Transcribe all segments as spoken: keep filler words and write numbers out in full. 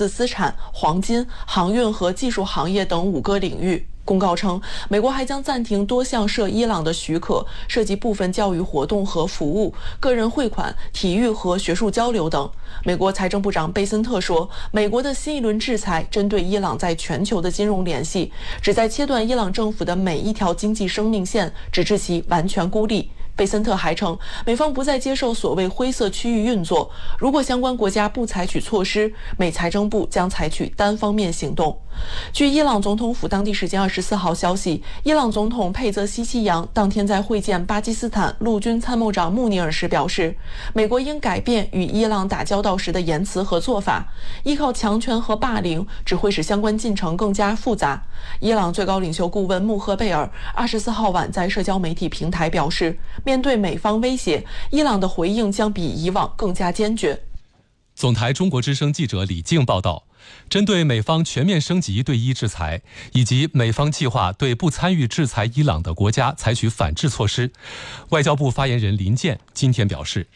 字资产、黄金、航运和技术行业等五个领域。公告称，美国还将暂停多项涉伊朗的许可，涉及部分教育活动和服务、个人汇款、体育和学术交流等。美国财政部长贝森特说，美国的新一轮制裁针对伊朗在全球的金融联系，旨在切断伊朗政府的每一条经济生命线，直至其完全孤立。贝森特还称，美方不再接受所谓灰色区域运作，如果相关国家不采取措施，美财政部将采取单方面行动。据伊朗总统府当地时间二十四号消息，伊朗总统佩泽西奇扬当天在会见巴基斯坦陆军参谋长穆尼尔时表示，美国应改变与伊朗打交道时的言辞和做法，依靠强权和霸凌只会使相关进程更加复杂。伊朗最高领袖顾问穆赫贝尔二十四号晚在社交媒体平台表示，面对美方威胁，伊朗的回应将比以往更加坚决。 总台中国之声记者李静报道，针对美方全面升级对伊制裁，以及美方计划对不参与制裁伊朗的国家采取反制措施，外交部发言人林健今天表示，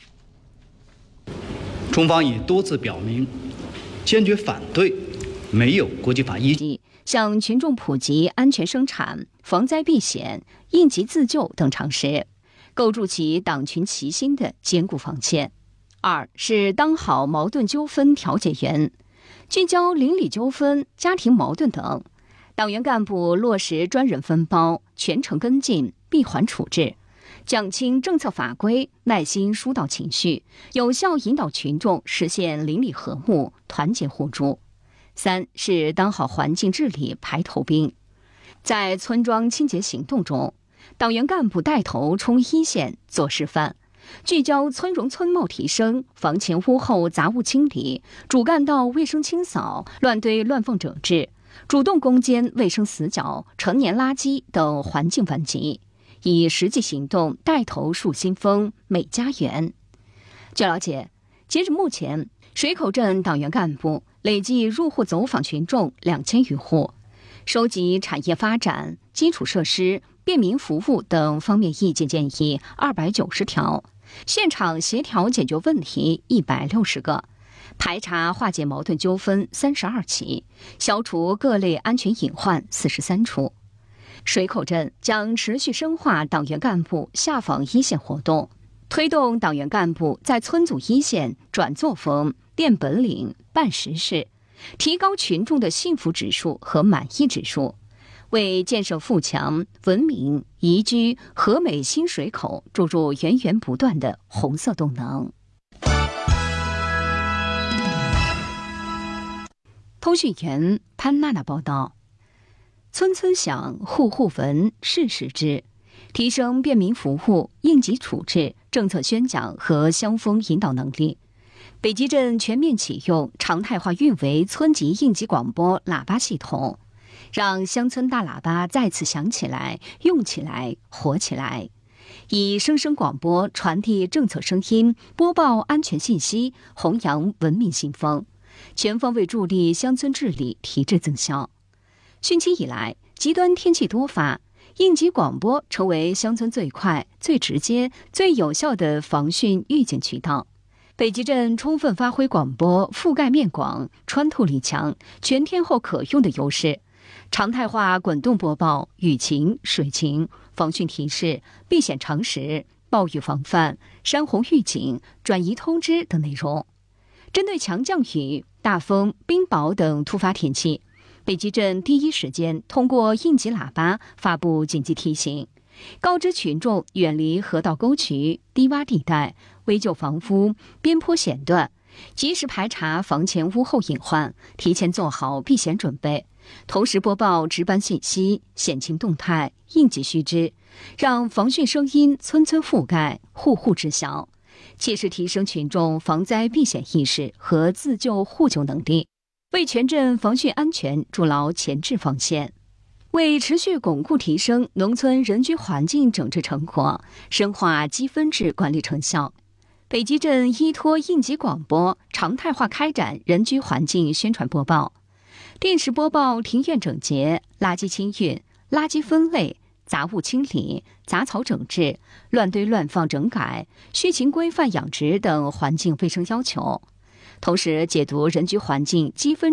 中方已多次表明坚决反对没有国际法依据向群众普及安全生产、防灾避险、应急自救等常识，构筑起党群齐心的坚固防线。二是当好矛盾纠纷调解员，聚焦邻里纠纷、家庭矛盾等，党员干部落实专人分包，全程跟进，闭环处置，讲清政策法规，耐心疏导情绪，有效引导群众实现邻里和睦、团结互助。三是当好环境治理排头兵，在村庄清洁行动中，党员干部带头冲一线做示范，聚焦村容村貌提升、房前屋后杂物清理、主干道卫生清扫、乱堆乱放整治，主动攻坚卫生死角、成年垃圾等环境顽疾，以实际行动带头树新风、美家园。据了解，截至目前，水口镇党员干部累计入户走访群众两千余户，收集产业发展、基础设施、便民服务等方面意见建议二百九十条，现场协调解决问题一百六十个，排查化解矛盾纠纷三十二起，消除各类安全隐患四十三处。水口镇将持续深化党员干部下访一线活动，推动党员干部在村组一线转作风、练本领、办实事，提高群众的幸福指数和满意指数，为建设富强、文明、宜居、和美新水口注入源源不断的红色动能。通讯员潘娜娜报道，村村响，户户闻，事事知，提升便民服务、应急处置、政策宣讲和乡风引导能力。北集镇全面启用常态化运维村级应急广播喇叭系统，让乡村大喇叭再次响起来、用起来、活起来，以声声广播传递政策声音，播报安全信息，弘扬文明新风，全方位助力乡村治理提质增效。汛期以来，极端天气多发，应急广播成为乡村最快、最直接、最有效的防汛预警渠道。北集镇充分发挥广播覆盖面广、穿透力强、全天候可用的优势，常态化滚动播报雨情、水情、防汛提示、避险常识、暴雨防范、山洪预警、转移通知等内容。针对强降雨、大风、冰雹等突发天气，北集镇第一时间通过应急喇叭发布紧急提醒，告知群众远离河道沟渠、低洼地带、危旧房屋、边坡险段，及时排查房前屋后隐患，提前做好避险准备，同时播报值班信息、险情动态、应急须知，让防汛声音村村覆盖，户户知晓，切实提升群众防灾避险意识和自救互救能力，为全镇防汛安全筑牢前置防线。为持续巩固提升农村人居环境整治成果，深化积分制管理成效，北集镇依托应急广播常态化开展人居环境宣传播报，定时播报庭院整洁、垃圾清运、垃圾分类、杂物清理、杂草整治、乱堆乱放整改、畜禽规范养殖等环境卫生要求，同时解读人居环境积分